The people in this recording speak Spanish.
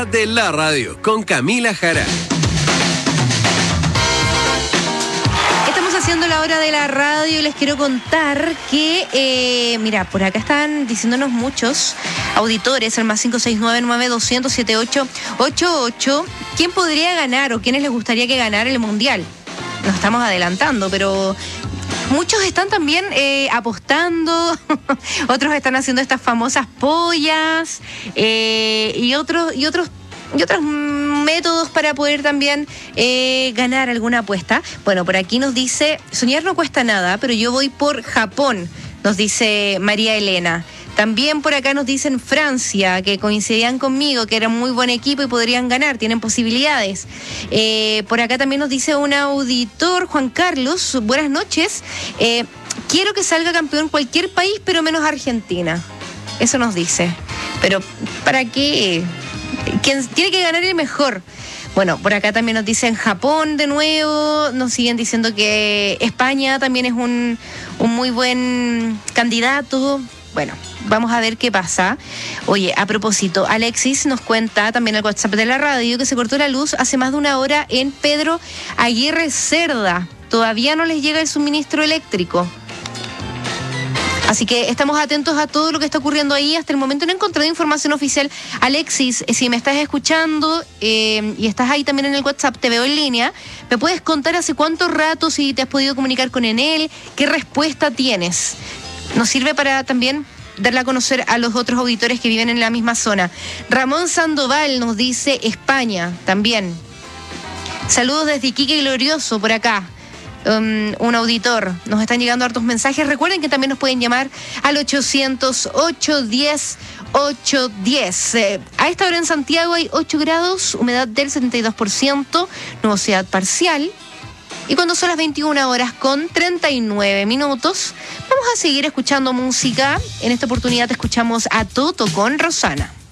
hora de la radio con Camila Jara. Estamos haciendo la hora de la radio y les quiero contar que, mira, por acá están diciéndonos muchos auditores, el más 569-9200-7888, ¿quién podría ganar o quiénes les gustaría que ganara el Mundial? Nos estamos adelantando, pero muchos están también apostando, otros están haciendo estas famosas pollas y otros métodos para poder también ganar alguna apuesta. Bueno, por aquí nos dice, soñar no cuesta nada, pero yo voy por Japón, nos dice María Elena. También por acá nos dicen Francia, que coincidían conmigo, que era un muy buen equipo y podrían ganar, tienen posibilidades. Por acá también nos dice un auditor, Juan Carlos, buenas noches. Quiero que salga campeón cualquier país, pero menos Argentina. Eso nos dice. Pero, ¿para qué? ¿Quién tiene que ganar el mejor? Bueno, por acá también nos dicen Japón de nuevo, nos siguen diciendo que España también es un muy buen candidato. Bueno, vamos a ver qué pasa. Oye, a propósito, Alexis nos cuenta también al WhatsApp de la radio que se cortó la luz hace más de una hora en Pedro Aguirre Cerda. Todavía no les llega el suministro eléctrico. Así que estamos atentos a todo lo que está ocurriendo ahí. Hasta el momento no he encontrado información oficial. Alexis, si me estás escuchando y estás ahí también en el WhatsApp, te veo en línea, ¿me puedes contar hace cuánto rato, si te has podido comunicar con Enel? ¿Qué respuesta tienes? Nos sirve para también darle a conocer a los otros auditores que viven en la misma zona. Ramón Sandoval nos dice España también. Saludos desde Iquique Glorioso por acá. Un auditor. Nos están llegando hartos mensajes. Recuerden que también nos pueden llamar al 800-810-810. A esta hora en Santiago hay 8 grados, humedad del 72%, nubosidad parcial. Y cuando son las 21 horas con 39 minutos, vamos a seguir escuchando música. En esta oportunidad escuchamos a Toto con Rosana.